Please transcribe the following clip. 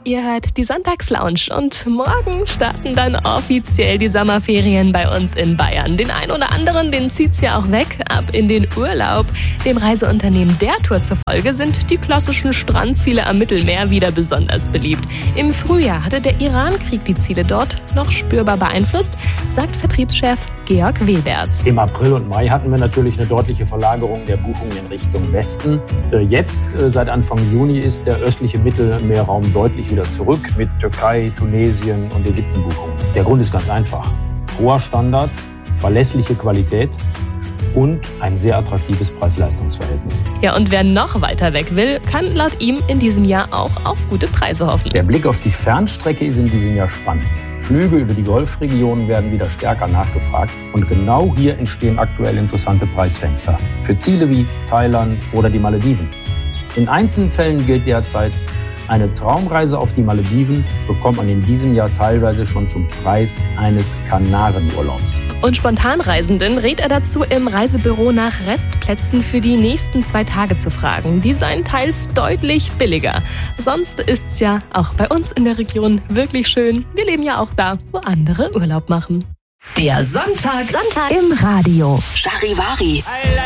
ihr hört die Sonntagslounge und morgen starten dann offiziell die Sommerferien bei uns in Bayern. Den einen oder anderen, den zieht's ja auch weg, ab in den Urlaub. Dem Reiseunternehmen der Tour zufolge sind die klassischen Strandziele am Mittelmeer wieder besonders beliebt. Im Frühjahr hatte der Irankrieg die Ziele dort noch spürbar beeinflusst, sagt Vertriebschef Georg Webers. Im April und Mai hatten wir natürlich eine deutliche Verlagerung der Buchungen in Richtung Westen. Jetzt, seit Anfang Juni, ist der östliche Mittelmeerraum deutlich wieder zurück mit Türkei, Tunesien und Ägypten Buchungen. Der Grund ist ganz einfach. Hoher Standard, verlässliche Qualität und ein sehr attraktives Preis-Leistungs-Verhältnis. Ja, und wer noch weiter weg will, kann laut ihm in diesem Jahr auch auf gute Preise hoffen. Der Blick auf die Fernstrecke ist in diesem Jahr spannend. Flüge über die Golfregionen werden wieder stärker nachgefragt und genau hier entstehen aktuell interessante Preisfenster für Ziele wie Thailand oder die Malediven. In einzelnen Fällen gilt derzeit, eine Traumreise auf die Malediven bekommt man in diesem Jahr teilweise schon zum Preis eines Kanarenurlaubs. Und Spontanreisenden rät er dazu, im Reisebüro nach Restplätzen für die nächsten 2 Tage zu fragen. Die seien teils deutlich billiger. Sonst ist's ja auch bei uns in der Region wirklich schön. Wir leben ja auch da, wo andere Urlaub machen. Der Sonntag im Radio. Charivari.